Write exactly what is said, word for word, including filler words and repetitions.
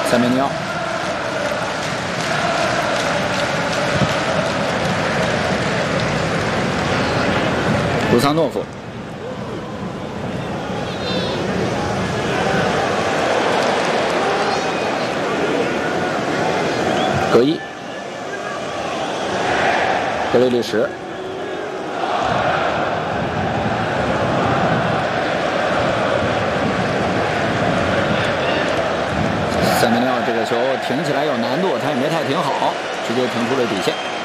塞梅尼奥，卢桑诺夫，格伊，格雷利什。 塞梅尼奥这个球停起来有难度，他也没太停好，直接停出了底线。